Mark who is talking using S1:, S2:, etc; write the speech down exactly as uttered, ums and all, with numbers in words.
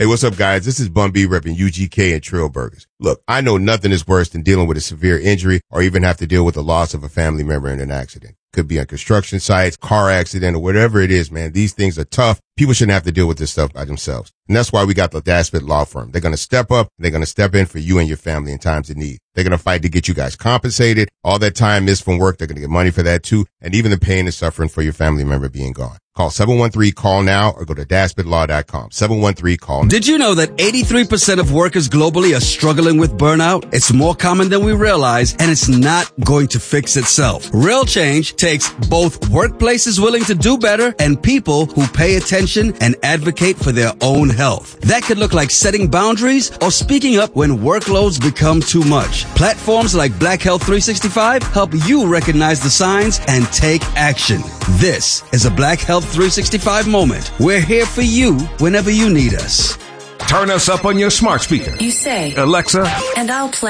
S1: Hey, what's up, guys? This is Bun B repping U G K and Trill Burgers. Look, I know nothing is worse than dealing with a severe injury or even have to deal with the loss of a family member in an accident. Could be on construction sites, car accident, or whatever it is, man. These things are tough. People shouldn't have to deal with this stuff by themselves. And that's why we got the Daspit Law Firm. They're going to step up. They're going to step in for you and your family in times of need. They're going to fight to get you guys compensated. All that time missed from work, they're going to get money for that too. And even the pain and suffering for your family member being gone. Call seven one three, call now or go to daspit law dot com. seven one three, call now.
S2: Did you know that eighty-three percent of workers globally are struggling with burnout? It's more common than we realize, and it's not going to fix itself. Real change takes both workplaces willing to do better and people who pay attention and advocate for their own health. That could look like setting boundaries or speaking up when workloads become too much. Platforms like Black Health three sixty-five help you recognize the signs and take action. This is a Black Health three sixty-five moment. We're here for you whenever you need us.
S3: Turn us up on your smart speaker.
S4: You say,
S3: Alexa,
S4: and I'll play.